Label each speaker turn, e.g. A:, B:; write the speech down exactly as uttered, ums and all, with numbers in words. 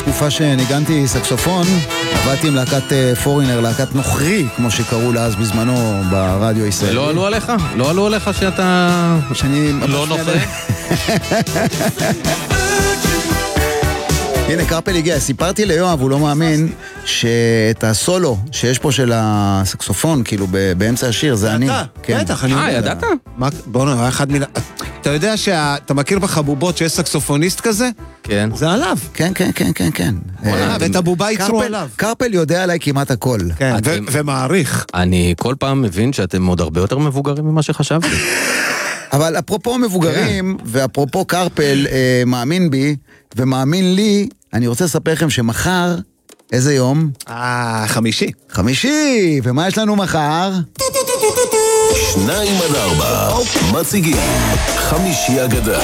A: תקופה שניגנתי סקסופון, עבדתי עם להקת פורינר, להקת נוכרי, כמו שקראו לה אז בזמנו ברדיו הישראלי.
B: ולא עלו עליך? לא עלו עליך שאתה...
A: שאני...
B: לא נוכרי?
A: הנה, קרפל הגיע. סיפרתי ליואב, הוא לא מאמין, שאת הסולו שיש פה של הסקסופון, כאילו באמצע השיר, זה אני.
C: אתה, בטח, אני יודע.
B: אה, ידעת?
C: בוא נראה, אחד מילה... אתה יודע שאתה מכיר בחבובות שיש סקסופוניסט כזה?
B: כן.
C: זה עליו.
A: כן, כן, כן, כן, כן.
C: ואת הבובה ייצרו עליו.
A: קרפל יודע עליי כמעט הכל.
C: כן, ומעריך.
B: אני כל פעם מבין שאתם עוד הרבה יותר מבוגרים ממה שחשבתי.
A: אבל אפרופו מבוגרים, ואפרופו קרפל מאמין בי, ומאמין לי, אני רוצה לספר לכם שמחר, איזה יום?
C: אה, חמישי.
A: חמישי, ומה יש לנו מחר?
D: שניים עד ארבע, מציגים, חמישי אגדה.